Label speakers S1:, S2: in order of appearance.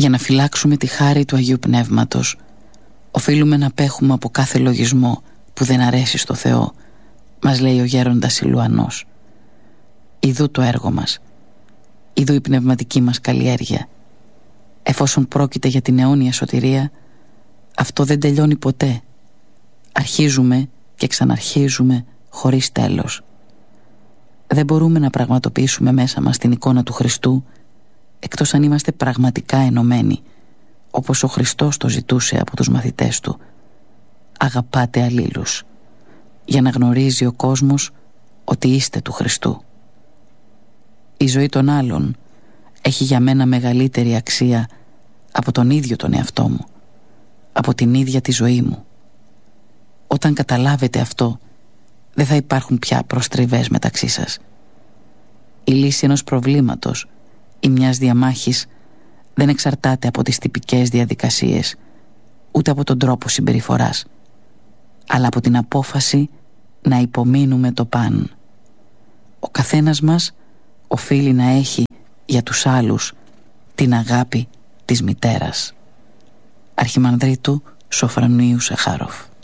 S1: Για να φυλάξουμε τη χάρη του Αγίου Πνεύματος, οφείλουμε να απέχουμε από κάθε λογισμό που δεν αρέσει στο Θεό, μας λέει ο γέροντας Ιλουανός. Ιδού το έργο μας, ιδού η πνευματική μας καλλιέργεια. Εφόσον πρόκειται για την αιώνια σωτηρία, αυτό δεν τελειώνει ποτέ. Αρχίζουμε και ξαναρχίζουμε χωρίς τέλος. Δεν μπορούμε να πραγματοποιήσουμε μέσα μας την εικόνα του Χριστού εκτός αν είμαστε πραγματικά ενωμένοι, όπως ο Χριστός το ζητούσε από τους μαθητές του. Αγαπάτε αλλήλους, για να γνωρίζει ο κόσμος ότι είστε του Χριστού. Η ζωή των άλλων έχει για μένα μεγαλύτερη αξία από τον ίδιο τον εαυτό μου, από την ίδια τη ζωή μου. Όταν καταλάβετε αυτό, δεν θα υπάρχουν πια προστριβές μεταξύ σας. Η λύση ενός προβλήματος ή μιας διαμάχης δεν εξαρτάται από τις τυπικές διαδικασίες, ούτε από τον τρόπο συμπεριφοράς, αλλά από την απόφαση να υπομείνουμε το παν. Ο καθένας μας οφείλει να έχει για τους άλλους την αγάπη της μητέρας. Αρχιμανδρίτου Σοφρονίου Σαχάροφ.